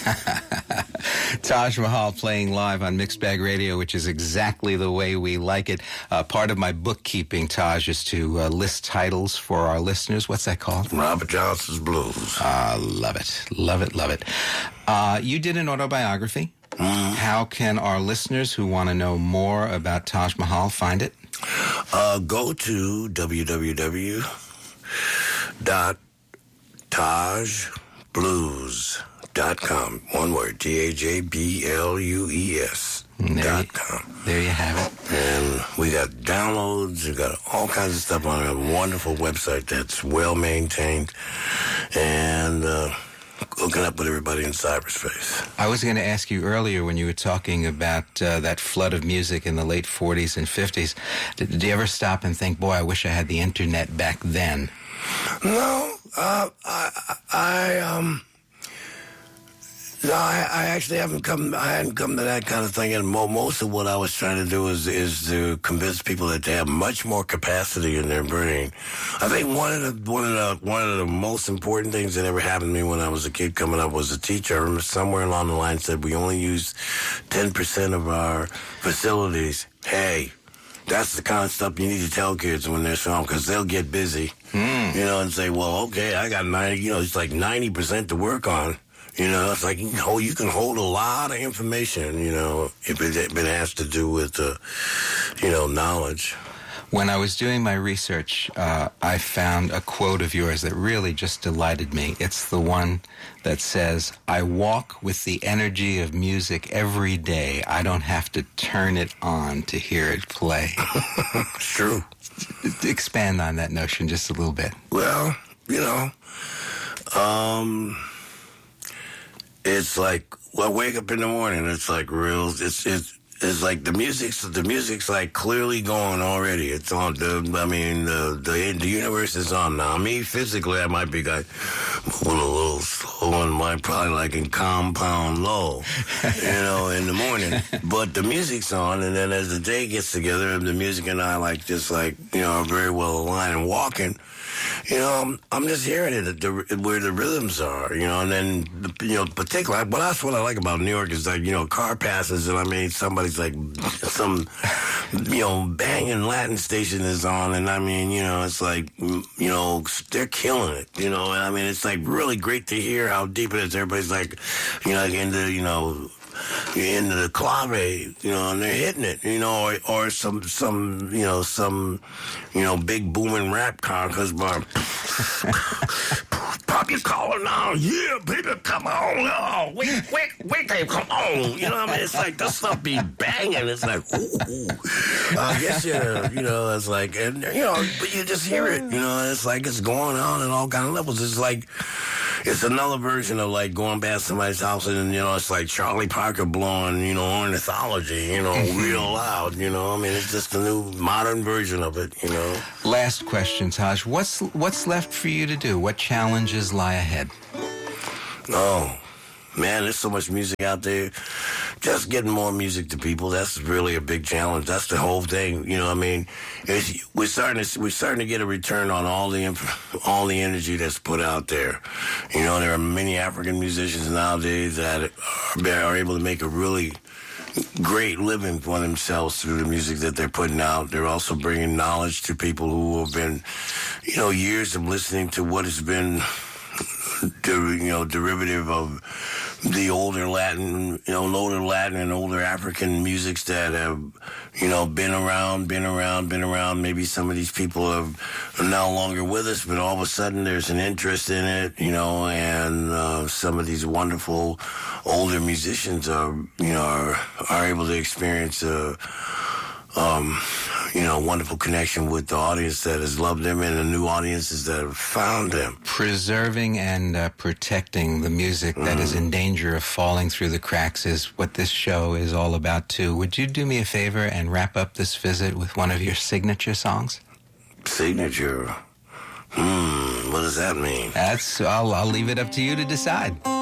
Taj Mahal playing live on Mixed Bag Radio, which is exactly the way we like it. Part of my bookkeeping, Taj, is to list titles for our listeners. What's that called? Robert Johnson's Blues. Love it. Love it. Love it. You did an autobiography. How can our listeners who want to know more about Taj Mahal find it? Go to www.tajblues.com. One word, TAJBLUES.com. There you have it. And we got downloads, we got all kinds of stuff on a wonderful website that's well maintained and hooking up with everybody in cyberspace. I was going to ask you earlier when you were talking about that flood of music in the late 40s and 50s. Did you ever stop and think, boy, I wish I had the internet back then? No, I actually hadn't come to that kind of thing. And most of what I was trying to do is to convince people that they have much more capacity in their brain. I think one of the most important things that ever happened to me when I was a kid coming up was a teacher. I remember somewhere along the line said we only use 10% of our facilities. Hey, that's the kind of stuff you need to tell kids when they're strong, because they'll get busy, and say, well, okay, I got 90, it's like 90% to work on. It's like you can hold a lot of information, if it has to do with, knowledge. When I was doing my research, I found a quote of yours that really just delighted me. It's the one that says, I walk with the energy of music every day. I don't have to turn it on to hear it play. It's true. Expand on that notion just a little bit. Well, it's like, wake up in the morning. It's like real. It's like the music's like clearly going already. It's on. The universe is on now. Me physically, I might be like moving a little slow and might probably like in compound low, in the morning. But the music's on, and then as the day gets together, the music and I are very well aligned and walking. I'm just hearing it where the rhythms are, and then, particularly, well, that's what I like about New York is that, car passes and somebody's like, some, banging Latin station is on and it's like, they're killing it, and it's like really great to hear how deep it is. Everybody's like, you're into the clave, and they're hitting it, or some big booming rap car, cause pop your collar now, yeah, baby, come on, oh, wake, come on, it's like this stuff be banging, it's like, ooh, I guess it's like, and but you just hear it, it's like it's going on at all kind of levels. It's like, it's another version of like going past somebody's house and, it's like Charlie Parker blowing, ornithology, real loud, it's just a new modern version of it, Last question, Taj. What's left for you to do? What challenges lie ahead? Oh, man, there's so much music out there. Just getting more music to people, that's really a big challenge. That's the whole thing, we're starting to get a return on all the energy that's put out there. There are many African musicians nowadays that are able to make a really great living for themselves through the music that they're putting out. They're also bringing knowledge to people who have been, years of listening to what has been, derivative of the older Latin and older African musics that have, been around. Maybe some of these people are no longer with us, but all of a sudden there's an interest in it, and some of these wonderful older musicians are able to experience wonderful connection with the audience that has loved them and the new audiences that have found them. Preserving and protecting the music that is in danger of falling through the cracks is what this show is all about, too. Would you do me a favor and wrap up this visit with one of your signature songs? Signature? What does that mean? I'll leave it up to you to decide.